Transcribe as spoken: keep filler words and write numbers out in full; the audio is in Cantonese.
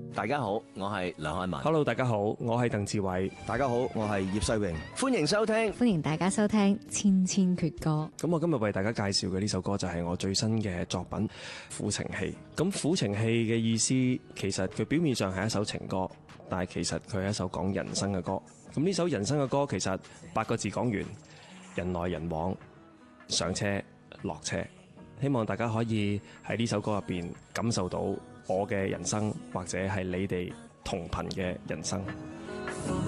大家好，我係梁漢文。 Hello， 大家好，我係鄧志偉。 大家好，我係葉世榮。 歡迎收聽， 歡迎大家收聽《千千闕歌》。 咁我今日為大家介紹嘅呢首歌就係我最新嘅作品《苦情戲》。咁苦情戲嘅意思，其實佢表面上係一首情歌，但係其實佢係一首講人生嘅歌。咁呢首人生嘅歌，其實八個字講完：人來人往，上車落車。希望大家可以喺呢首歌入邊感受到我嘅人生，或者係你哋同頻嘅人生。